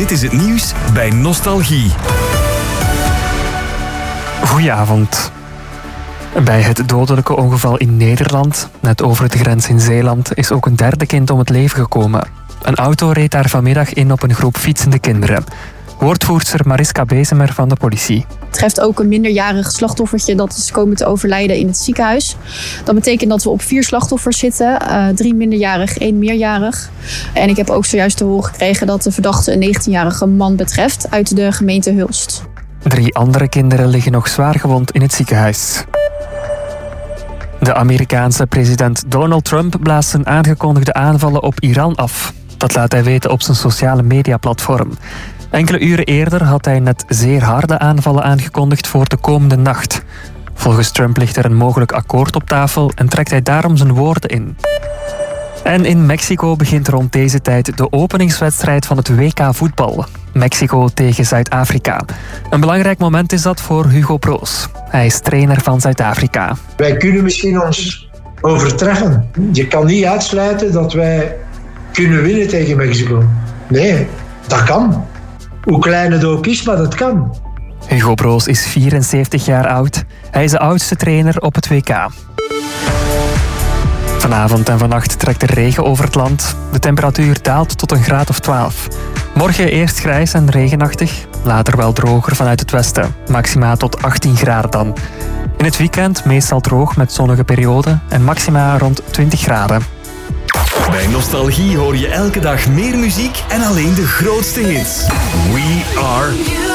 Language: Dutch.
Dit is het nieuws bij Nostalgie. Goedenavond. Bij het dodelijke ongeval in Nederland, net over de grens in Zeeland, is ook een derde kind om het leven gekomen. Een auto reed daar vanmiddag in op een groep fietsende kinderen. Woordvoerster Mariska Bezemer van de politie. Het treft ook een minderjarig slachtoffertje dat is komen te overlijden in het ziekenhuis. Dat betekent dat we op 4 slachtoffers zitten. 3 minderjarig, 1 meerjarig. En ik heb ook zojuist te horen gekregen dat de verdachte een 19-jarige man betreft uit de gemeente Hulst. 3 andere kinderen liggen nog zwaar gewond in het ziekenhuis. De Amerikaanse president Donald Trump blaast zijn aangekondigde aanvallen op Iran af. Dat laat hij weten op zijn sociale mediaplatform. Enkele uren eerder had hij net zeer harde aanvallen aangekondigd voor de komende nacht. Volgens Trump ligt er een mogelijk akkoord op tafel en trekt hij daarom zijn woorden in. En in Mexico begint rond deze tijd de openingswedstrijd van het WK voetbal. Mexico tegen Zuid-Afrika. Een belangrijk moment is dat voor Hugo Broos. Hij is trainer van Zuid-Afrika. Wij kunnen misschien ons overtreffen. Je kan niet uitsluiten dat wij kunnen winnen tegen Mexico. Nee, dat kan. Hoe klein het ook is, maar dat kan. Hugo Broos is 74 jaar oud. Hij is de oudste trainer op het WK. Vanavond en vannacht trekt er regen over het land. De temperatuur daalt tot een graad of 12. Morgen eerst grijs en regenachtig. Later wel droger vanuit het westen. Maxima tot 18 graden dan. In het weekend meestal droog met zonnige perioden en maxima rond 20 graden. Bij Nostalgie hoor je elke dag meer muziek en alleen de grootste hits. We are